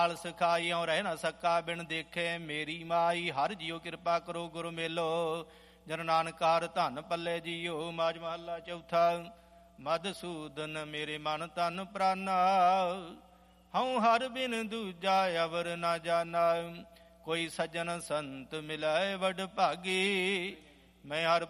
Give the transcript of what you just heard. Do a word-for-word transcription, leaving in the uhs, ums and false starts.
ਨਾਲ ਸਿਖਾਈਓ ਰਹਿ ਨਾ ਸਕਾ ਬਿਨ ਦੇਖੇ ਮੇਰੀ ਮਾਈ। ਹਰ ਜੀਓ ਕਿਰਪਾ ਕਰੋ ਗੁਰੂ ਮੇਲੋ ਜਨ ਨਾਨਕਾਰ ਧਨ ਪੱਲੇ ਜੀਓ। ਮਾਝ ਮਹੱਲਾ ਚੌਥਾ। ਮਧੂਸੂਦਨ ਮੇਰੇ ਮਨ ਤਨ ਪ੍ਰਾਨਾ ਹਉ ਹਰ ਬਿਨ ਦੂਜਾ ਅਵਰ ਨਾ ਜਾਨਾ। ਕੋਈ ਸੱਜਣ ਸੰਤ ਮਿਲੈ ਵਡ ਭਾਗੀ ਮੈਂ ਹਰ